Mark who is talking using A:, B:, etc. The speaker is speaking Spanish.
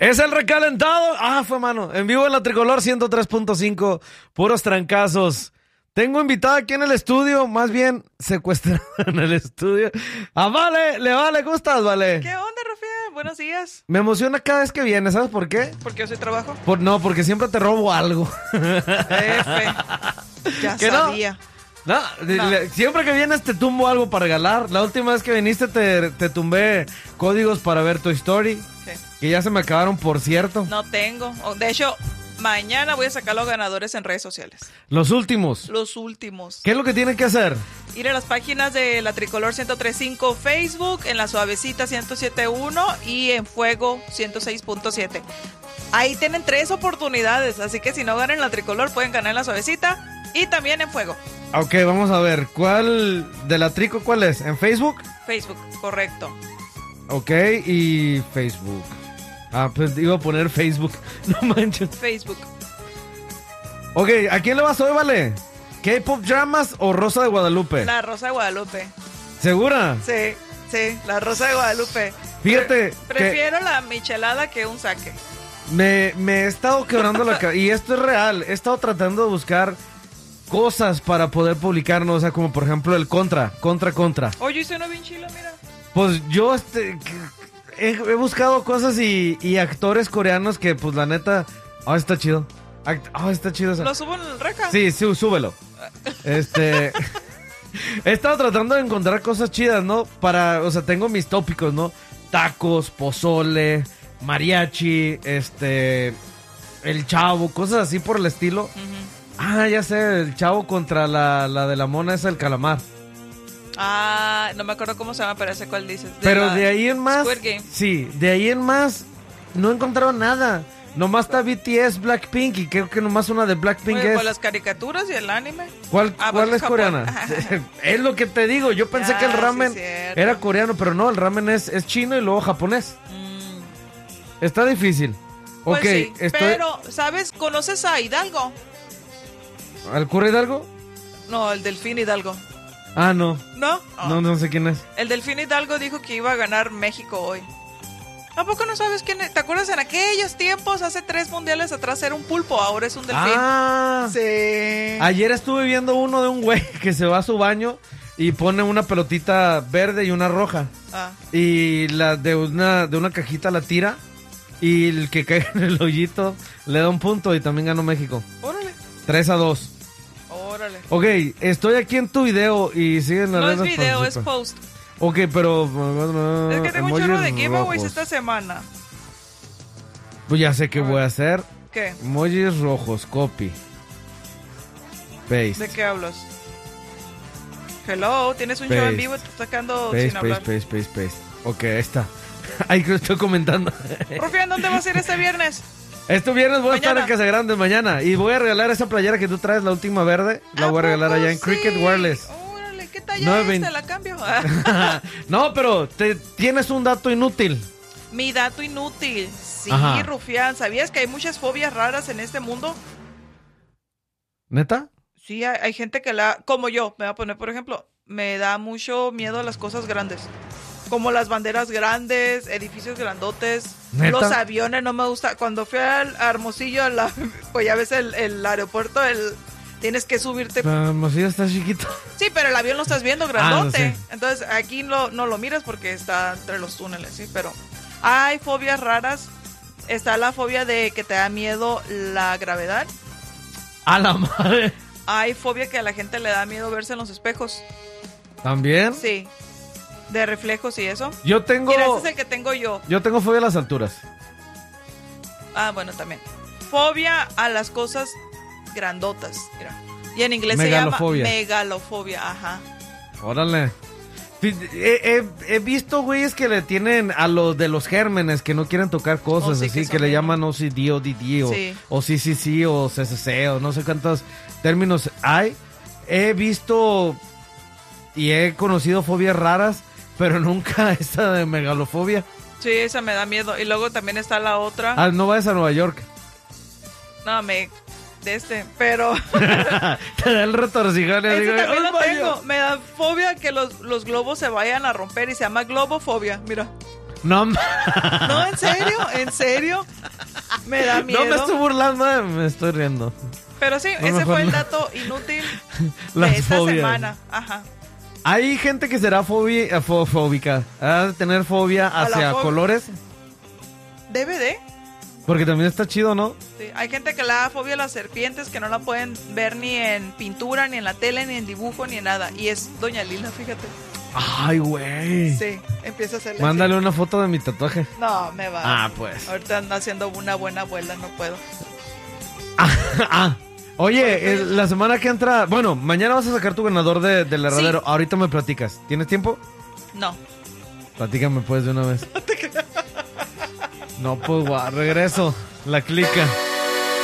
A: Es el recalentado. Fue mano. En vivo en la Tricolor 103.5. Puros trancazos. Tengo invitada aquí en el estudio, más bien secuestrada en el estudio. Vale, ¿cómo estás, Vale?
B: ¿Qué onda, Rafael? Buenos días.
A: Me emociona cada vez que vienes, ¿sabes por qué?
B: ¿Porque yo soy trabajo?
A: Porque siempre te robo algo.
B: Ya sabía.
A: No, siempre que vienes te tumbo algo para regalar. La última vez que viniste te tumbé códigos para ver Toy Story.
B: Sí.
A: Que ya se me acabaron, por cierto.
B: No tengo. De hecho, mañana voy a sacar los ganadores en redes sociales.
A: Los últimos.
B: Los últimos.
A: ¿Qué es lo que tienen que hacer?
B: Ir a las páginas de la Tricolor 103.5 Facebook, en la Suavecita 107.1 y en Fuego 106.7. Ahí tienen 3 oportunidades, así que si no ganan la Tricolor pueden ganar en la Suavecita y también en Fuego.
A: Ok, vamos a ver. ¿Cuál de la Trico cuál es? ¿En Facebook?
B: Facebook, correcto.
A: Ok, y Facebook. Pues iba a poner Facebook. No manches.
B: Facebook.
A: Ok, ¿a quién le vas hoy, Vale? ¿K-Pop Dramas o Rosa de Guadalupe?
B: La Rosa de Guadalupe.
A: ¿Segura?
B: Sí, la Rosa de Guadalupe.
A: Fíjate.
B: Prefiero la michelada que un saque.
A: Me he estado quebrando la cabeza. Y esto es real. He estado tratando de buscar cosas para poder publicarnos. O sea, como por ejemplo el Contra.
B: Oye, hice una bien chila, mira.
A: Pues yo he buscado cosas y actores coreanos que pues la neta... está chido. Está chido eso.
B: ¿Lo subo en el reca?
A: Sí, súbelo. He estado tratando de encontrar cosas chidas, ¿no? Tengo mis tópicos, ¿no? Tacos, pozole, mariachi, el Chavo, cosas así por el estilo.
B: Uh-huh.
A: Ya sé, el Chavo contra la de la mona esa, el calamar.
B: No me acuerdo cómo se llama, pero sé cuál dices.
A: Pero de ahí en más...
B: Squid Game.
A: Sí, de ahí en más no he encontrado nada. Nomás está BTS, Blackpink y creo que nomás una de Blackpink es...
B: Pues las caricaturas y el anime.
A: ¿Cuál
B: pues
A: es coreana? Es lo que te digo, yo pensé que el ramen era coreano, pero no, el ramen es chino y luego japonés. Está difícil.
B: Pues
A: ok,
B: sí, pero, ¿sabes? ¿Conoces a Hidalgo?
A: ¿Al Curro Hidalgo?
B: No, el Delfín Hidalgo.
A: No.
B: ¿No?
A: No sé quién es.
B: El Delfín Hidalgo dijo que iba a ganar México hoy. ¿A poco no sabes quién es? ¿Te acuerdas en aquellos tiempos, hace 3 mundiales atrás era un pulpo, ahora es un delfín? Sí.
A: Ayer estuve viendo uno de un güey que se va a su baño y pone una pelotita verde y una roja. Y la de una cajita la tira y el que cae en el hoyito le da un punto y también ganó México.
B: Órale.
A: 3-2.
B: Órale.
A: Ok, estoy aquí en tu video y siguen las redes.
B: No es video, es post.
A: Ok, pero...
B: Es que tengo un chorro de giveaways esta semana.
A: Pues ya sé qué voy a hacer.
B: ¿Qué?
A: Emojis rojos, copy. Paste.
B: ¿De qué hablas? Hello, tienes un show en vivo y te estás sacando sin hablar.
A: Paste. Ok, ahí está. Ahí creo que estoy comentando.
B: Rufián, ¿dónde vas a ir este viernes?
A: Este viernes voy a estar en Casa Grande mañana. Y voy a regalar esa playera que tú traes, la última verde. La voy a regalar allá en Cricket Wireless.
B: Órale, ¿qué talla es? Te la cambio.
A: No, pero tienes un dato inútil.
B: Mi dato inútil. Sí,
A: Ajá.
B: Rufián, ¿sabías que hay muchas fobias raras en este mundo?
A: ¿Neta?
B: Sí, hay gente que como yo, me voy a poner, por ejemplo, me da mucho miedo a las cosas grandes. Como las banderas grandes, edificios grandotes,
A: ¿Neta?
B: Los aviones, no me gusta. Cuando fui a Hermosillo, pues ya ves el aeropuerto, tienes que subirte.
A: Hermosillo está chiquito.
B: Sí, pero el avión lo estás viendo grandote.
A: No sé.
B: Entonces aquí no lo miras porque está entre los túneles, ¿sí? Pero hay fobias raras. Está la fobia de que te da miedo la gravedad.
A: ¡A la madre!
B: Hay fobia que a la gente le da miedo verse en los espejos.
A: ¿También?
B: Sí. De reflejos y eso.
A: Yo tengo...
B: Mira, este es el que tengo yo.
A: Yo tengo fobia a las alturas.
B: Bueno, también. Fobia a las cosas grandotas. Mira. Y en inglés
A: Megalofobia.
B: se llama megalofobia. Ajá.
A: Órale. He visto güeyes que le tienen a los de los gérmenes que no quieren tocar cosas,
B: sí,
A: así que le llaman OCD, ODD o CCC o CCC o no sé cuántos términos hay. He visto y he conocido fobias raras, pero nunca esta de megalofobia.
B: Sí, esa me da miedo. Y luego también está la otra.
A: No vayas a Nueva York.
B: No, pero...
A: Te da el retorcijón.
B: Ese también lo tengo. Me da fobia que los globos se vayan a romper y se llama globofobia. Mira.
A: No,
B: No, en serio. Me da miedo.
A: no me estoy burlando, me estoy riendo.
B: Pero sí,
A: No,
B: ese
A: mejor
B: fue el
A: no.
B: dato inútil
A: Las
B: de esta
A: fobias.
B: semana. Ajá.
A: Hay gente que será fóbica, ha de tener fobia
B: A la
A: hacia
B: fobia.
A: colores,
B: DVD.
A: porque también está chido, ¿no?
B: Sí, hay gente que le da fobia a las serpientes, que no la pueden ver ni en pintura, ni en la tele, ni en dibujo, ni en nada. Y es Doña Lila, fíjate.
A: Ay, güey.
B: Sí, empieza a hacerle
A: Mándale
B: así.
A: una foto de mi tatuaje.
B: No, me va.
A: Ah, pues.
B: Ahorita ando haciendo una buena abuela, no puedo.
A: Oye, la semana que entra, bueno, mañana vas a sacar tu ganador del herradero.
B: Sí.
A: Ahorita me platicas. ¿Tienes tiempo?
B: No.
A: Platícame pues de una vez. No, pues, regreso. La clica.